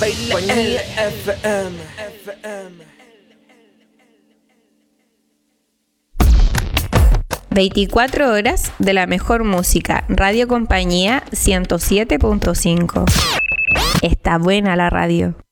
Compañía FM. 24 horas de la mejor música. Radio Compañía 107.5. Está buena la radio.